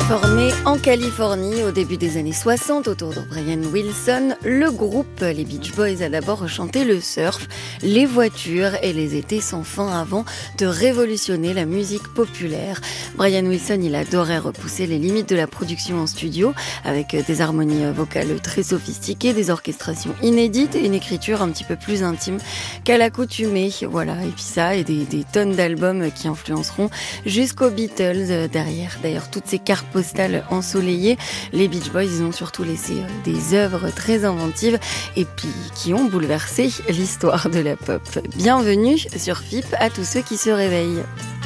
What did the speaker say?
Formé en Californie au début des années 60 autour de Brian Wilson, le groupe les Beach Boys a d'abord chanté le surf, les voitures et les étés sans fin avant de révolutionner la musique populaire. Brian Wilson, il adorait repousser les limites de la production en studio avec des harmonies vocales très sophistiquées, des orchestrations inédites et une écriture un petit peu plus intime qu'à l'accoutumée. Voilà, et puis ça, et des tonnes d'albums qui influenceront jusqu'aux Beatles derrière. D'ailleurs, toutes ces cartes postales ensoleillées, les Beach Boys, ils ont surtout laissé des œuvres très inventives et puis qui ont bouleversé l'histoire de la pop. Bienvenue sur FIP à tous ceux qui se réveillent.